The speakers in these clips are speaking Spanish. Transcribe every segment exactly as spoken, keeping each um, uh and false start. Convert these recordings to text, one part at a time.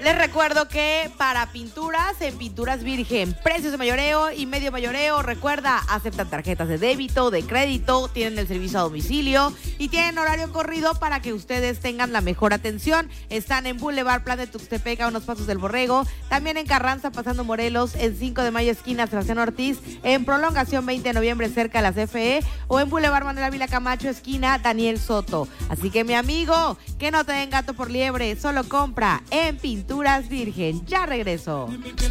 Les recuerdo que para pinturas, en Pinturas Virgen, precios de mayoreo y medio mayoreo. Recuerda, aceptan tarjetas de débito, de crédito, tienen el servicio a domicilio y tienen horario corrido para que ustedes tengan la mejor atención. Están en Boulevard Plan de Tuxtepec, a unos pasos del Borrego. También en Carranza, pasando Morelos, en cinco de mayo, esquina Sebastián Ortiz. En Prolongación veinte de noviembre, cerca de la C F E. O en Boulevard Manuel Ávila Camacho, esquina Daniel Soto. Así que, mi amigo, que no te den gato por liebre, solo compra en Pinturas Virgen. Ya regreso.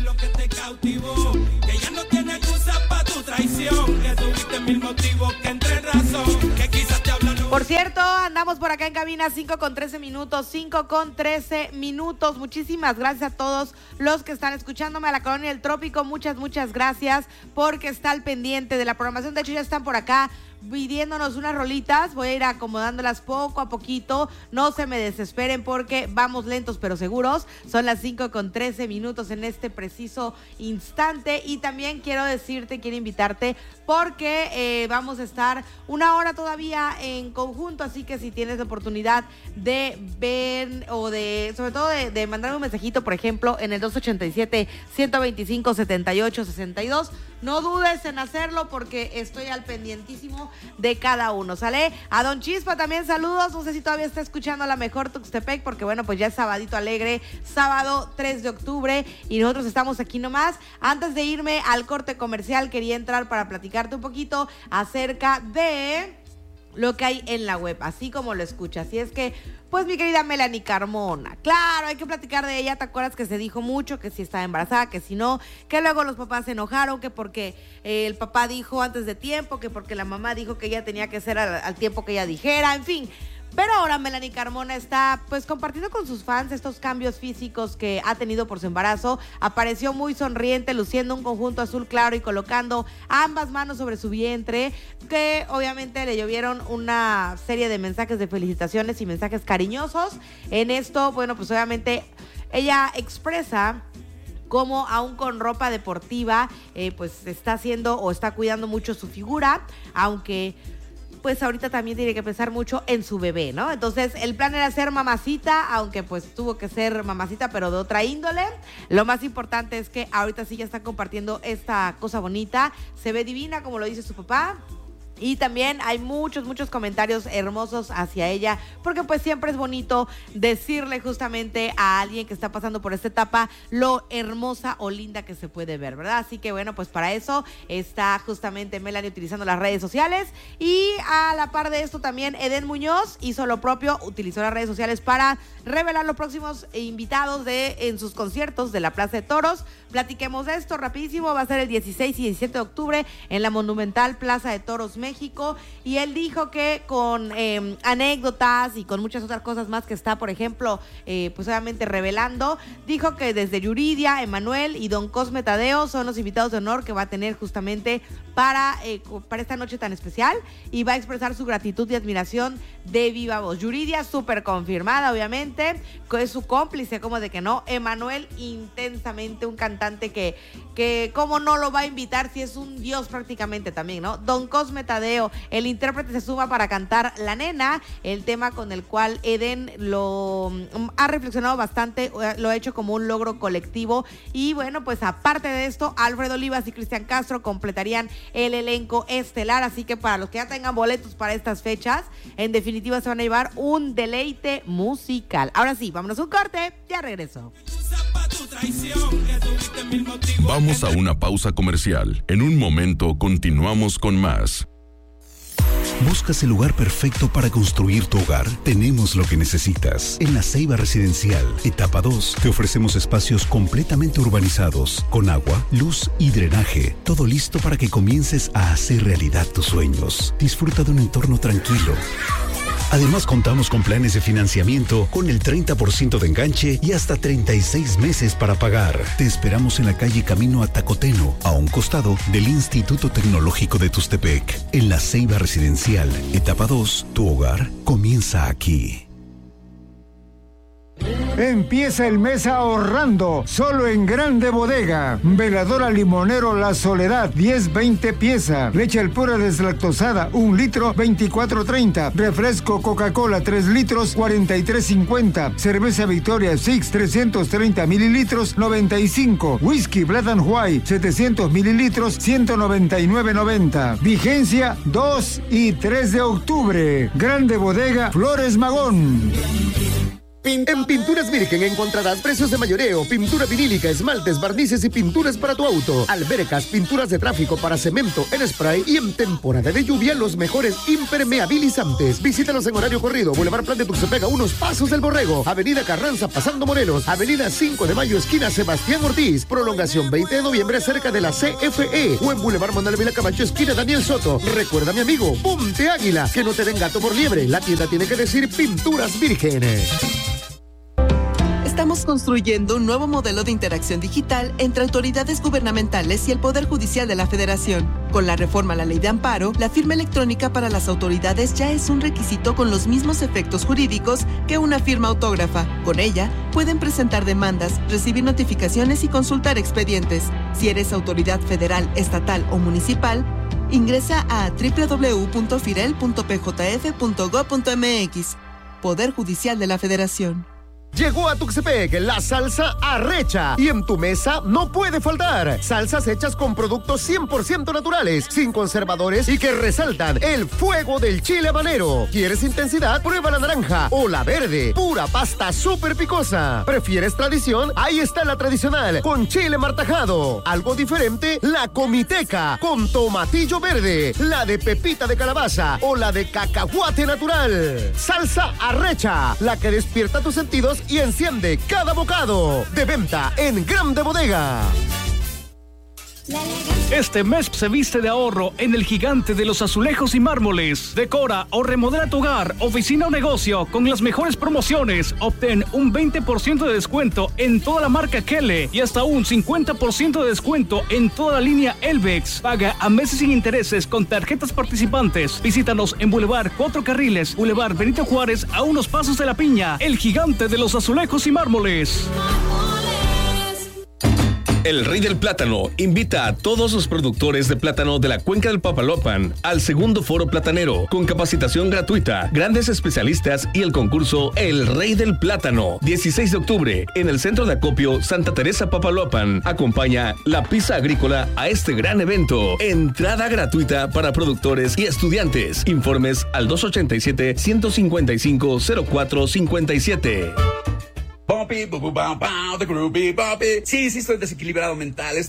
Por cierto, andamos por acá en cabina cinco con trece minutos, cinco con trece minutos. Muchísimas gracias a todos los que están escuchándome, a la Colonia del Trópico. Muchas, muchas gracias porque está al pendiente de la programación. De hecho, ya están por acá pidiéndonos unas rolitas. Voy a ir acomodándolas poco a poquito. No se me desesperen porque vamos lentos pero seguros. Son las cinco con trece minutos en este preciso instante. Y también quiero decirte, quiero invitarte porque eh, vamos a estar una hora todavía en conjunto. Así que si tienes la oportunidad de ver o de, sobre todo de, de mandarme un mensajito, por ejemplo, en el dos ochenta y siete, ciento veinticinco, setenta y ocho, sesenta y dos, no dudes en hacerlo porque estoy al pendientísimo de cada uno, ¿sale? A Don Chispa también saludos, no sé si todavía está escuchando a la mejor Tuxtepec, porque bueno, pues ya es sabadito alegre, sábado tres de octubre, y nosotros estamos aquí nomás. Antes de irme al corte comercial, quería entrar para platicarte un poquito acerca de lo que hay en la web, así como lo escuchas. Así es que, pues mi querida Melanie Carmona, claro, hay que platicar de ella. ¿Te acuerdas que se dijo mucho que si estaba embarazada, que si no, que luego los papás se enojaron, que porque eh, el papá dijo antes de tiempo, que porque la mamá dijo que ella tenía que ser al, al tiempo que ella dijera, en fin? Pero ahora Melanie Carmona está pues compartiendo con sus fans estos cambios físicos que ha tenido por su embarazo. Apareció muy sonriente, luciendo un conjunto azul claro y colocando ambas manos sobre su vientre, que obviamente le llovieron una serie de mensajes de felicitaciones y mensajes cariñosos. En esto, bueno, pues obviamente ella expresa cómo aún con ropa deportiva, eh, pues está haciendo o está cuidando mucho su figura, aunque pues ahorita también tiene que pensar mucho en su bebé, ¿no? Entonces, el plan era ser mamacita, aunque pues tuvo que ser mamacita, pero de otra índole. Lo más importante es que ahorita sí ya está compartiendo esta cosa bonita. Se ve divina, como lo dice su papá. Y también hay muchos, muchos comentarios hermosos hacia ella, porque pues siempre es bonito decirle justamente a alguien que está pasando por esta etapa lo hermosa o linda que se puede ver, ¿verdad? Así que bueno, pues para eso está justamente Melanie utilizando las redes sociales. Y a la par de esto también Eden Muñoz hizo lo propio, utilizó las redes sociales para revelar los próximos invitados de en sus conciertos de la Plaza de Toros. Platiquemos de esto rapidísimo, va a ser el dieciséis y diecisiete de octubre en la Monumental Plaza de Toros, México, y él dijo que con eh, anécdotas y con muchas otras cosas más que está, por ejemplo, eh, pues obviamente revelando, dijo que desde Yuridia, Emanuel y Don Cosme Tadeo son los invitados de honor que va a tener justamente para, eh, para esta noche tan especial, y va a expresar su gratitud y admiración de viva voz. Yuridia, súper confirmada, obviamente, que es su cómplice, como de que no. Emanuel, intensamente un cantante que, que cómo no lo va a invitar si es un dios prácticamente también, ¿no? Don Cosme Tadeo, el intérprete, se suma para cantar La Nena, el tema con el cual Eden lo um, ha reflexionado bastante, lo ha hecho como un logro colectivo. Y bueno, pues aparte de esto, Alfredo Olivas y Cristian Castro completarían el elenco estelar, así que para los que ya tengan boletos para estas fechas, en definitiva se van a llevar un deleite musical. Ahora sí, vámonos a un corte, ya regreso. Vamos a una pausa comercial. En un momento continuamos con más. ¿Buscas el lugar perfecto para construir tu hogar? Tenemos lo que necesitas. En La Ceiba Residencial, etapa dos, te ofrecemos espacios completamente urbanizados, con agua, luz y drenaje. Todo listo para que comiences a hacer realidad tus sueños. Disfruta de un entorno tranquilo. Además, contamos con planes de financiamiento con el treinta por ciento de enganche y hasta treinta y seis meses para pagar. Te esperamos en la calle Camino a Tacoteno, a un costado del Instituto Tecnológico de Tuxtepec. En La Ceiba Residencial, etapa dos, tu hogar comienza aquí. Empieza el mes ahorrando, solo en Grande Bodega. Veladora limonero La Soledad, diez veinte pieza. Leche al pura deslactosada, un litro, veinticuatro treinta. Refresco Coca-Cola, tres litros, cuarenta y tres cincuenta. Cerveza Victoria Six, trescientos treinta mililitros, noventa y cinco. Whisky Black and White, setecientos mililitros, ciento noventa y nueve noventa. Vigencia dos y tres de octubre. Grande Bodega, Flores Magón. En Pinturas Virgen encontrarás precios de mayoreo, pintura vinílica, esmaltes, barnices y pinturas para tu auto, albercas, pinturas de tráfico para cemento en spray y en temporada de lluvia los mejores impermeabilizantes. Visítanos en horario corrido, Boulevard Plan de Tuxtepec a unos pasos del Borrego, Avenida Carranza pasando Morelos, Avenida cinco de Mayo esquina Sebastián Ortiz, prolongación veinte de noviembre cerca de la C F E o en Boulevard Manuel Vila Camacho esquina Daniel Soto. Recuerda, mi amigo, ponte águila, que no te den gato por liebre. La tienda tiene que decir Pinturas Virgen. Estamos construyendo un nuevo modelo de interacción digital entre autoridades gubernamentales y el Poder Judicial de la Federación. Con la reforma a la Ley de Amparo, la firma electrónica para las autoridades ya es un requisito con los mismos efectos jurídicos que una firma autógrafa. Con ella, pueden presentar demandas, recibir notificaciones y consultar expedientes. Si eres autoridad federal, estatal o municipal, ingresa a doble u doble u doble u punto firel punto p j f punto gob punto m x. Poder Judicial de la Federación. Llegó a Tuxtepec la salsa Arrecha y en tu mesa no puede faltar salsas hechas con productos cien por ciento naturales, sin conservadores y que resaltan el fuego del chile habanero. ¿Quieres intensidad? Prueba la naranja o la verde, pura pasta súper picosa. ¿Prefieres tradición? Ahí está la tradicional con chile martajado. Algo diferente, la comiteca con tomatillo verde, la de pepita de calabaza o la de cacahuate natural. Salsa Arrecha, la que despierta tus sentidos y enciende cada bocado. De venta en Grande Bodega. Este mes se viste de ahorro en el Gigante de los Azulejos y Mármoles. Decora o remodela tu hogar, oficina o negocio con las mejores promociones. Obtén un veinte por ciento de descuento en toda la marca Kelle y hasta un cincuenta por ciento de descuento en toda la línea Elvex. Paga a meses sin intereses con tarjetas participantes. Visítanos en Boulevard Cuatro Carriles, Boulevard Benito Juárez, a unos pasos de La Piña. El Gigante de los Azulejos y Mármoles. El Rey del Plátano invita a todos los productores de plátano de la cuenca del Papaloapan al segundo foro platanero con capacitación gratuita, grandes especialistas y el concurso El Rey del Plátano. dieciséis de octubre en el Centro de Acopio Santa Teresa Papaloapan. Acompaña la pizza agrícola a este gran evento. Entrada gratuita para productores y estudiantes. Informes al dos ochenta y siete, ciento cincuenta y cinco, cero cuatro cincuenta y siete. Bumpy, bu bu bam bam, the groovy bumpy. Sí, sí, estoy desequilibrado mental.